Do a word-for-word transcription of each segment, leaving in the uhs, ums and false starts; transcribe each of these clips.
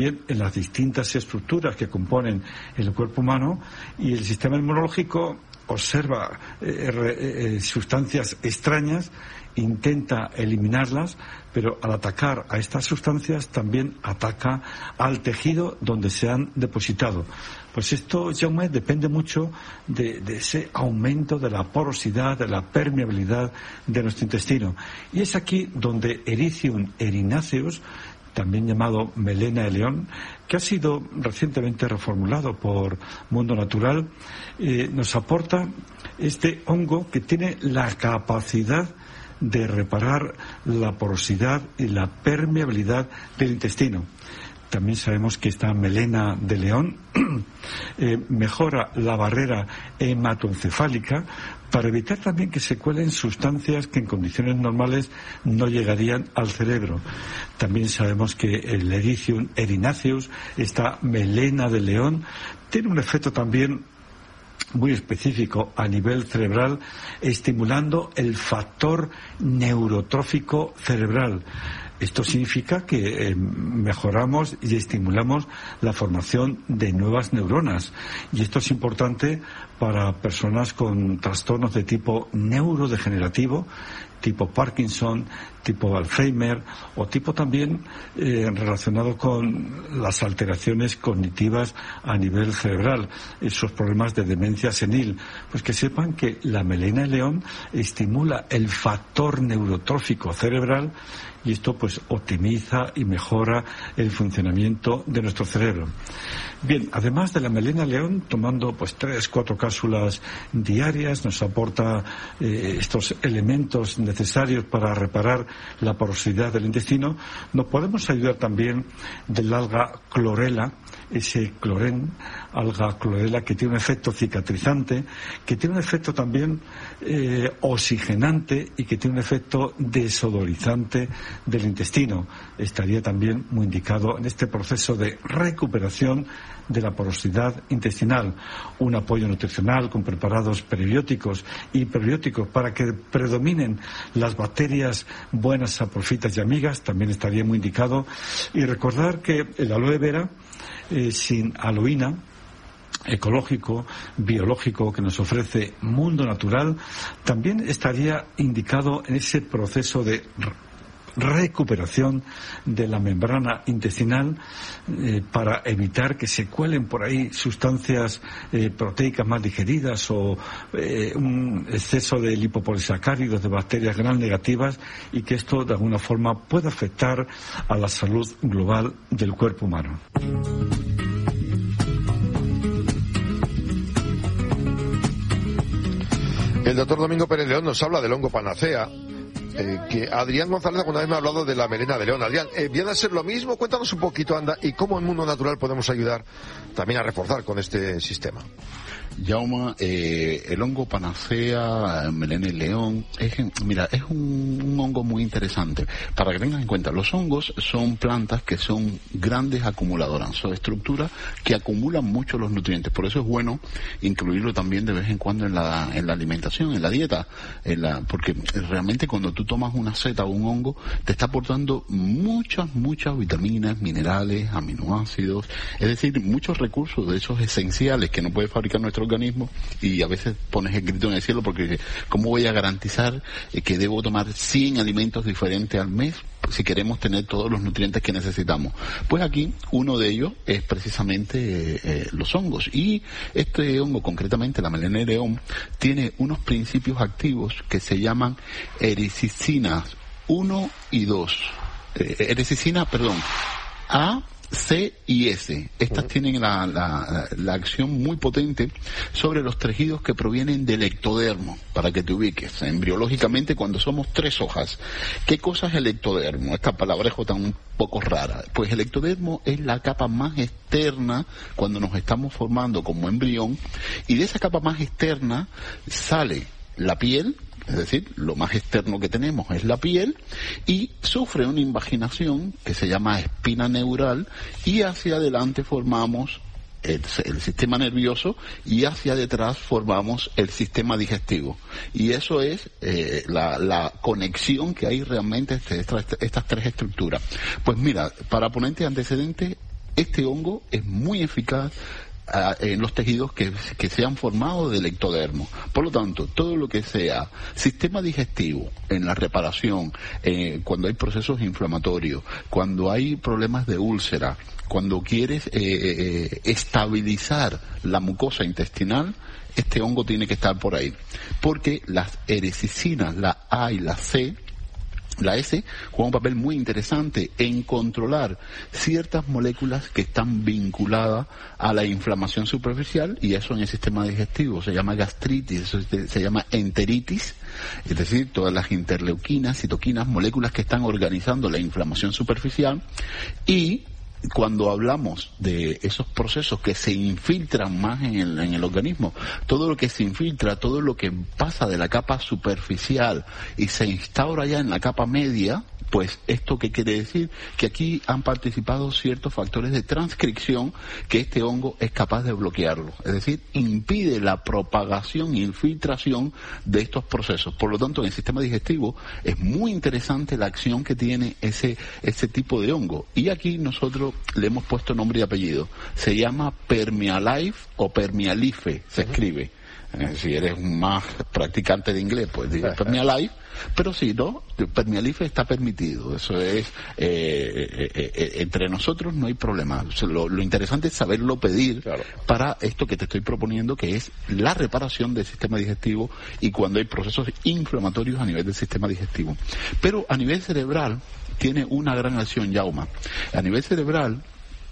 en las distintas estructuras que componen el cuerpo humano, y el sistema inmunológico observa eh, eh, sustancias extrañas, intenta eliminarlas, pero al atacar a estas sustancias también ataca al tejido donde se han depositado. Pues esto, Jaume, depende mucho de, de ese aumento de la porosidad, de la permeabilidad de nuestro intestino. Y es aquí donde Erythrum erinaceus, también llamado melena de león, que ha sido recientemente reformulado por Mundo Natural, eh, nos aporta este hongo que tiene la capacidad de reparar la porosidad y la permeabilidad del intestino. También sabemos que esta melena de león eh, mejora la barrera hematoencefálica para evitar también que se cuelen sustancias que en condiciones normales no llegarían al cerebro. También sabemos que el Erythrum erinaceus, esta melena de león, tiene un efecto también muy específico a nivel cerebral, estimulando el factor neurotrófico cerebral. Esto significa que eh, mejoramos y estimulamos la formación de nuevas neuronas. Y esto es importante para personas con trastornos de tipo neurodegenerativo, tipo Parkinson, tipo Alzheimer, o tipo también eh, relacionado con las alteraciones cognitivas a nivel cerebral, esos problemas de demencia senil. Pues que sepan que la melena de león estimula el factor neurotrófico cerebral, y esto pues optimiza y mejora el funcionamiento de nuestro cerebro. Bien, además de la melena de león, tomando pues tres, cuatro cápsulas diarias, nos aporta eh, estos elementos necesarios para reparar la porosidad del intestino. Nos podemos ayudar también del alga clorela, ese clorén, alga clorela, que tiene un efecto cicatrizante, que tiene un efecto también eh, oxigenante y que tiene un efecto desodorizante del intestino. Estaría también muy indicado en este proceso de recuperación de la porosidad intestinal. Un apoyo nutricional con preparados prebióticos y prebióticos para que predominen las bacterias buenas, saprofitas y amigas también estaría muy indicado. Y recordar que el aloe vera eh, sin aloína, ecológico, biológico, que nos ofrece Mundo Natural, también estaría indicado en ese proceso de recuperación de la membrana intestinal eh, para evitar que se cuelen por ahí sustancias eh, proteicas mal digeridas o eh, un exceso de lipopolisacáridos, de bacterias gram negativas, y que esto de alguna forma pueda afectar a la salud global del cuerpo humano. El doctor Domingo Pérez León nos habla del hongo panacea, eh, que Adrián González alguna vez me ha hablado de la melena de león. Adrián, eh, ¿viene a ser lo mismo? Cuéntanos un poquito, anda, y cómo en Mundo Natural podemos ayudar también a reforzar con este sistema. Jaume, eh, el hongo panacea, melena de león, es, mira, es un, un hongo muy interesante. Para que tengan en cuenta, los hongos son plantas que son grandes acumuladoras, son estructuras que acumulan mucho los nutrientes. Por eso es bueno incluirlo también de vez en cuando en la, en la alimentación, en la dieta, en la, porque realmente cuando tú tomas una seta o un hongo, te está aportando muchas, muchas vitaminas, minerales, aminoácidos, es decir, muchos recursos de esos esenciales que no puede fabricar nuestro organismo, y a veces pones el grito en el cielo porque ¿cómo voy a garantizar eh, que debo tomar cien alimentos diferentes al mes si queremos tener todos los nutrientes que necesitamos? Pues aquí uno de ellos es precisamente eh, eh, los hongos, y este hongo, concretamente la melena de león, tiene unos principios activos que se llaman ericicinas uno y dos. Eh, ericicina, perdón, A, C y S. Estas tienen la, la, la acción muy potente sobre los tejidos que provienen del ectodermo, para que te ubiques. Embriológicamente, cuando somos tres hojas, ¿qué cosa es el ectodermo? Esta palabrejo tan un poco rara. Pues el ectodermo es la capa más externa cuando nos estamos formando como embrión, y de esa capa más externa sale la piel. Es decir, lo más externo que tenemos es la piel, y sufre una invaginación que se llama espina neural, y hacia adelante formamos el, el sistema nervioso, y hacia detrás formamos el sistema digestivo. Y eso es eh, la, la conexión que hay realmente entre estas, estas tres estructuras. Pues mira, para ponerte antecedentes, Este hongo es muy eficaz en los tejidos que, que se han formado del ectodermo. Por lo tanto, todo lo que sea sistema digestivo en la reparación, eh, cuando hay procesos inflamatorios, cuando hay problemas de úlcera, cuando quieres eh, eh, estabilizar la mucosa intestinal, este hongo tiene que estar por ahí. Porque las erisicinas, la A y la C, la S juega un papel muy interesante en controlar ciertas moléculas que están vinculadas a la inflamación superficial, y eso en el sistema digestivo se llama gastritis, eso se llama enteritis, es decir, todas las interleuquinas, citoquinas, moléculas que están organizando la inflamación superficial. Y cuando hablamos de esos procesos que se infiltran más en el, en el organismo, todo lo que se infiltra, todo lo que pasa de la capa superficial y se instaura ya en la capa media, pues ¿esto qué quiere decir? Que aquí han participado ciertos factores de transcripción que este hongo es capaz de bloquearlo. Es decir, impide la propagación e infiltración de estos procesos. Por lo tanto, en el sistema digestivo es muy interesante la acción que tiene ese, ese tipo de hongo. Y aquí nosotros le hemos puesto nombre y apellido. Se llama Permialife o Permialife, se escribe. Eh, si eres más practicante de inglés, pues dices Permialife, pero si no, Permialife está permitido. Eso es, eh, eh, eh, entre nosotros no hay problema. O sea, lo, lo interesante es saberlo pedir, claro, para esto que te estoy proponiendo, que es la reparación del sistema digestivo y cuando hay procesos inflamatorios a nivel del sistema digestivo. Pero a nivel cerebral tiene una gran acción, Jaume. A nivel cerebral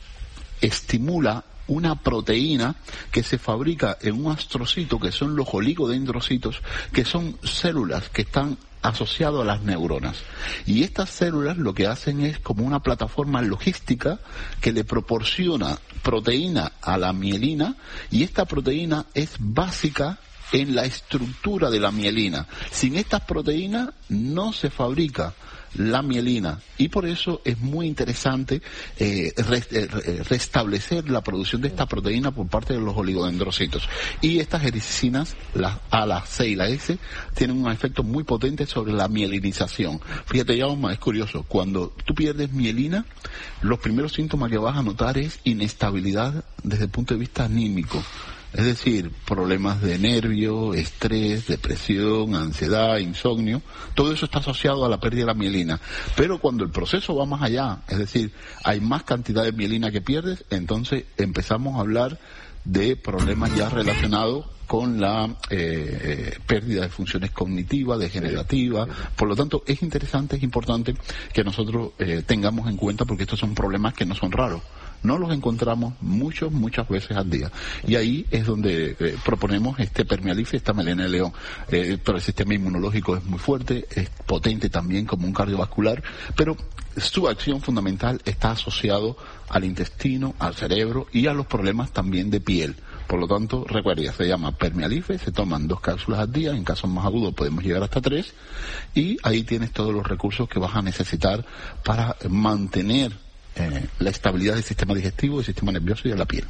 estimula una proteína que se fabrica en un astrocito, que son los oligodendrocitos, que son células que están asociadas a las neuronas. Y estas células lo que hacen es como una plataforma logística que le proporciona proteína a la mielina, y esta proteína es básica en la estructura de la mielina. Sin estas proteínas no se fabrica la mielina, y por eso es muy interesante eh, re, eh, restablecer la producción de esta proteína por parte de los oligodendrocitos. Y estas erisicinas, las A, la C y la S, tienen un efecto muy potente sobre la mielinización. Fíjate, Jaume, es curioso, cuando tú pierdes mielina, los primeros síntomas que vas a notar es inestabilidad desde el punto de vista anímico. Es decir, problemas de nervio, estrés, depresión, ansiedad, insomnio, todo eso está asociado a la pérdida de la mielina. Pero cuando el proceso va más allá, es decir, hay más cantidad de mielina que pierdes, entonces empezamos a hablar de problemas ya relacionados con la eh, pérdida de funciones cognitivas, degenerativas. Por lo tanto, es interesante, es importante que nosotros eh, tengamos en cuenta, porque estos son problemas que no son raros. No los encontramos muchos, muchas veces al día. Y ahí es donde eh, proponemos este Permialife, esta melena de león. Eh, pero el sistema inmunológico es muy fuerte, es potente también como un cardiovascular, pero su acción fundamental está asociado al intestino, al cerebro y a los problemas también de piel. Por lo tanto, recuerda, se llama Permialife, se toman dos cápsulas al día, en casos más agudos podemos llegar hasta tres, y ahí tienes todos los recursos que vas a necesitar para mantener eh, la estabilidad del sistema digestivo, del sistema nervioso y de la piel.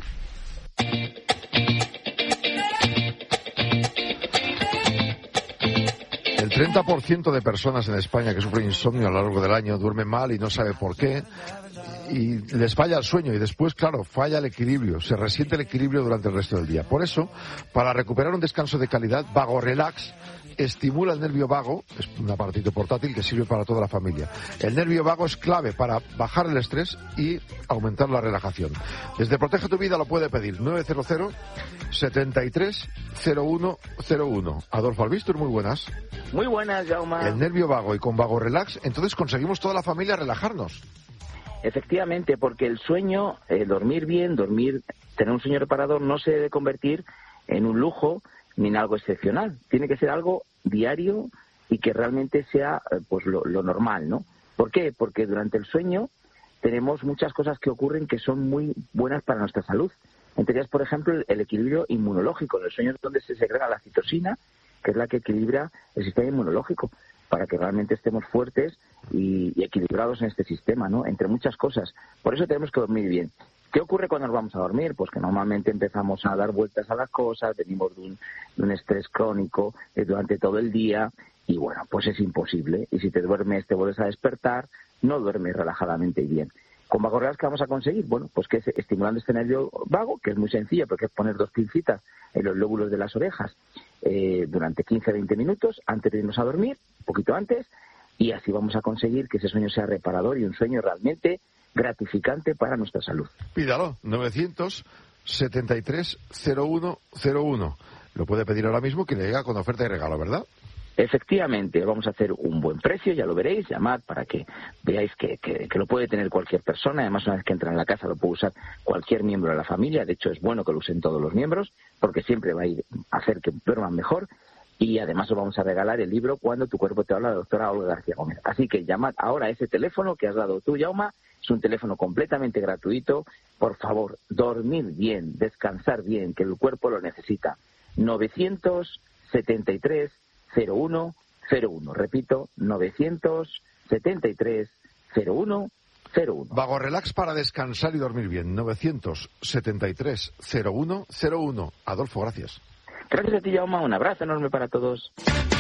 El treinta por ciento de personas en España que sufren insomnio a lo largo del año duermen mal y no sabe por qué, y les falla el sueño, y después, claro, falla el equilibrio, se resiente el equilibrio durante el resto del día. Por eso, para recuperar un descanso de calidad, Vago Relax estimula el nervio vago, es un aparatito portátil que sirve para toda la familia. El nervio vago es clave para bajar el estrés y aumentar la relajación. Desde Protege tu Vida lo puede pedir, nueve cero cero, setenta y tres, cero uno cero uno. Adolfo Albistur, muy buenas. Muy buenas, Jaume. El nervio vago, y con Vago Relax, entonces conseguimos toda la familia relajarnos. Efectivamente, porque el sueño, eh, dormir bien, dormir, tener un sueño reparador no se debe convertir en un lujo ni en algo excepcional. Tiene que ser algo diario y que realmente sea eh, pues lo, lo normal, ¿no? ¿Por qué? Porque durante el sueño tenemos muchas cosas que ocurren que son muy buenas para nuestra salud. Entre ellas, por ejemplo, el, el equilibrio inmunológico. En el sueño es donde se segrega la citosina, que es la que equilibra el sistema inmunológico, para que realmente estemos fuertes y, y equilibrados en este sistema, ¿no? Entre muchas cosas. Por eso tenemos que dormir bien. ¿Qué ocurre cuando nos vamos a dormir? Pues que normalmente empezamos a dar vueltas a las cosas, venimos de un, de un estrés crónico eh, durante todo el día, y bueno, pues es imposible. Y si te duermes, te vuelves a despertar, no duermes relajadamente y bien. ¿Con Vago Relax qué vamos a conseguir? Bueno, pues que es estimulando este nervio vago, que es muy sencillo, porque es poner dos pincitas en los lóbulos de las orejas eh, durante quince a veinte minutos antes de irnos a dormir, un poquito antes, y así vamos a conseguir que ese sueño sea reparador y un sueño realmente gratificante para nuestra salud. Pídalo, novecientos setenta y tres cero uno cero uno. Lo puede pedir ahora mismo, que le llega con oferta y regalo, ¿verdad? Efectivamente, vamos a hacer un buen precio, ya lo veréis, llamad para que veáis que, que, que lo puede tener cualquier persona. Además, una vez que entra en la casa lo puede usar cualquier miembro de la familia. De hecho, es bueno que lo usen todos los miembros, porque siempre va a ir a hacer que duerman mejor. Y además os vamos a regalar el libro Cuando tu cuerpo te habla, de la doctora Olga García Gómez. Así que llamad ahora a ese teléfono que has dado tú, Jaume. Es un teléfono completamente gratuito. Por favor, dormir bien, descansar bien, que el cuerpo lo necesita. novecientos setenta y tres cero uno cero uno. Repito, novecientos setenta y tres cero uno cero uno. Vago Relax para descansar y dormir bien. novecientos setenta y tres cero uno cero uno. Adolfo, gracias. Gracias a ti, Jaume. Un abrazo enorme para todos.